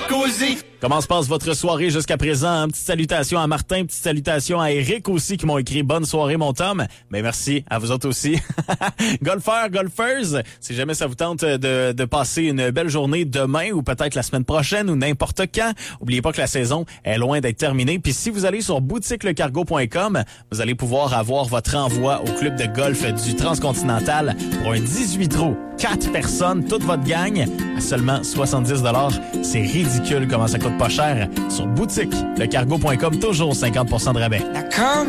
jacuzzi. Comment se passe votre soirée jusqu'à présent? Petite salutation à Martin, petite salutation à Eric aussi qui m'ont écrit « Bonne soirée, mon Tom ». Mais merci à vous autres aussi. Golfeurs, golfeuses, si jamais ça vous tente de passer une belle journée demain ou peut-être la semaine prochaine ou n'importe quand, oubliez pas que la saison est loin d'être terminée. Puis si vous allez sur boutiquelecargo.com, vous allez pouvoir avoir votre envoi au club de golf du Transcontinental pour un 18 trous. 4 personnes, toute votre gang, à seulement 70 $. C'est ridicule comment ça coûte pas cher. Sur boutiquelecargo.com, toujours 50% de rabais.